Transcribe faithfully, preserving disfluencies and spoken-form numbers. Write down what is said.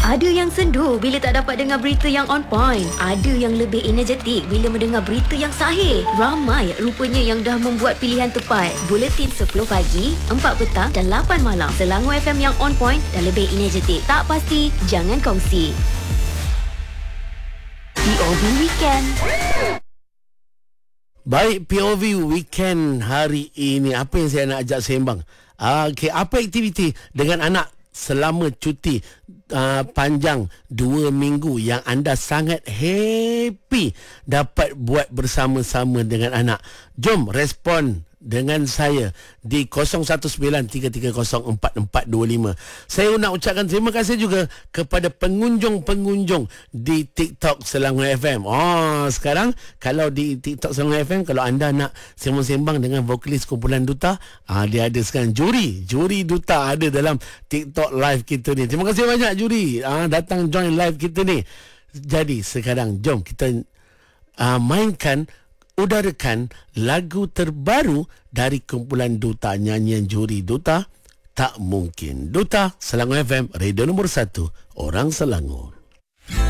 Ada yang sendu bila tak dapat dengar berita yang on point. Ada yang lebih energetik bila mendengar berita yang sahih. Ramai rupanya yang dah membuat pilihan tepat. Buletin sepuluh pagi, empat petang dan lapan malam. Selangor F M yang on point dan lebih energetik. Tak pasti, jangan kongsi. P O V Weekend. Baik, P O V Weekend hari ini. Apa yang saya nak ajak sembang? Uh, okay, apa aktiviti dengan anak selama cuti uh, panjang dua minggu yang anda sangat happy dapat buat bersama-sama dengan anak? Jom respon dengan saya di kosong satu sembilan tiga tiga kosong empat empat dua lima. Saya nak ucapkan terima kasih juga kepada pengunjung-pengunjung di TikTok Selangor F M. Oh, sekarang kalau di TikTok Selangor F M, kalau anda nak sembang-sembang dengan vokalis kumpulan Duta, ah, dia ada sekarang juri, juri Duta ada dalam TikTok live kita ni. Terima kasih banyak juri ah, datang join live kita ni. Jadi sekarang jom kita ah, mainkan, udarakan lagu terbaru dari kumpulan Duta, nyanyian juri Duta, Tak Mungkin. Duta, Selangor F M, radio nombor satu, orang Selangor.